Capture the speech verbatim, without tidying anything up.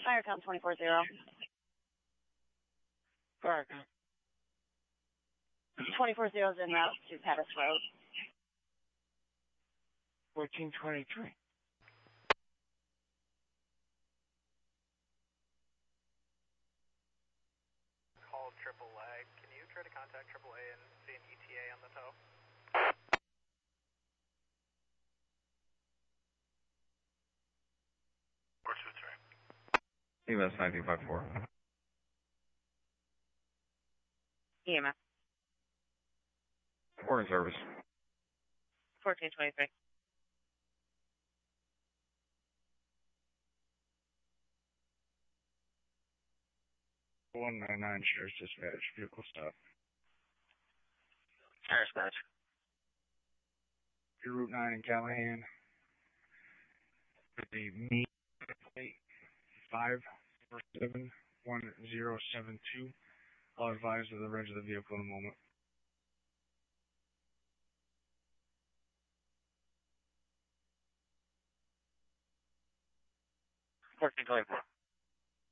Fire count twenty-four zero. Fire count. twenty-four zero is en route to Pettis Road. fourteen twenty-three. Call triple A. Can you try to contact triple A and see an E T A on the tow? four two three. E M S nineteen fifty-four. E M S. Morning service. fourteen twenty-three. one nine nine Sheriff's Dispatch. Vehicle stop. Sheriff's Dispatch. Your Route nine in Callahan. The me plate five four seven one zero seven two. I'll advise of the reg of the vehicle in a moment. fourteen twenty-four.